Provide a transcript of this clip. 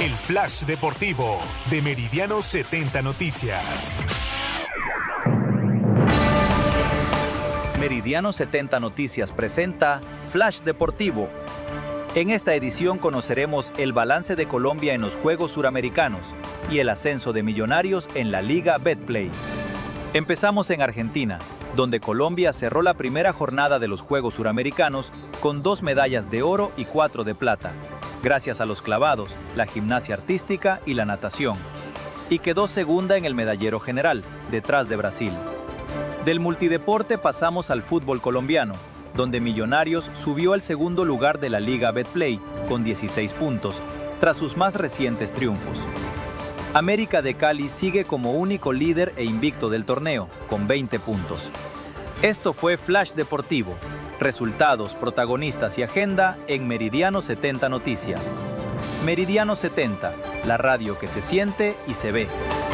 El Flash Deportivo de Meridiano 70 Noticias. Meridiano 70 Noticias presenta Flash Deportivo. En esta edición conoceremos el balance de Colombia en los Juegos Suramericanos y el ascenso de Millonarios en la Liga Betplay. Empezamos en Argentina, donde Colombia cerró la primera jornada de los Juegos Suramericanos con 2 medallas de oro y 4 de plata, gracias a los clavados, la gimnasia artística y la natación, y quedó segunda en el medallero general, detrás de Brasil. Del multideporte pasamos al fútbol colombiano, donde Millonarios subió al segundo lugar de la Liga Betplay con 16 puntos, tras sus más recientes triunfos. América de Cali sigue como único líder e invicto del torneo, con 20 puntos. Esto fue Flash Deportivo. Resultados, protagonistas y agenda en Meridiano 70 Noticias. Meridiano 70, la radio que se siente y se ve.